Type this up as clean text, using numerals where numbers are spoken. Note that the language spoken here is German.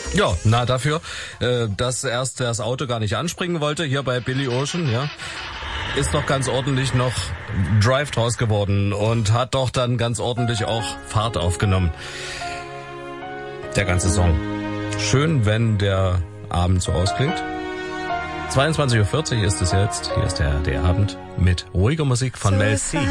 Ja, na dafür, dass erst das Auto gar nicht anspringen wollte, hier bei Billy Ocean, ja, ist doch ganz ordentlich noch Drive draus geworden und hat doch dann ganz ordentlich auch Fahrt aufgenommen. Der ganze Song. Schön, wenn der Abend so ausklingt. 22:40 Uhr ist es jetzt. Hier ist der Abend mit ruhiger Musik von Mel C.